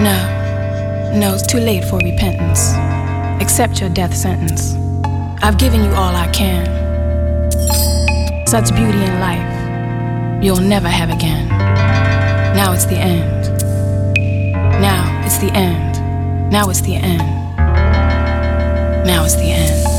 No, no, it's too late for repentance. Accept your death sentence. I've given you all I can. Such beauty in life you'll never have again. Now it's the end. Now it's the end. Now it's the end. Now it's the end.